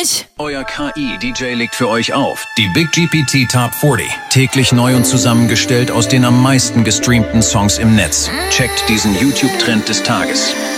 nicht. Euer KI-DJ legt für euch auf die Big GPT Top 40. Täglich neu und zusammengestellt aus den am meisten gestreamten Songs im Netz. Checkt diesen YouTube-Trend des Tages.